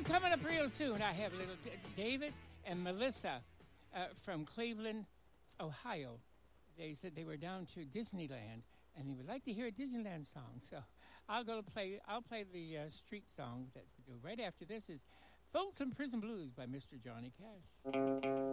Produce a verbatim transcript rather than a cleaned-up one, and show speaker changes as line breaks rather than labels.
coming up real soon, I have little D- David and Melissa uh, from Cleveland, Ohio. They said they were down to Disneyland and they would like to hear a Disneyland song. So I'll go play. I'll play the uh, street song that we do right after this. Is Folsom Prison Blues by Mister Johnny Cash.